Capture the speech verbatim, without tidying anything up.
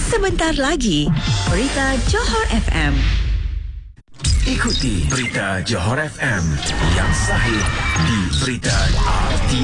Sebentar lagi, Berita Johor F M. Ikuti Berita Johor F M yang sahih di Berita R T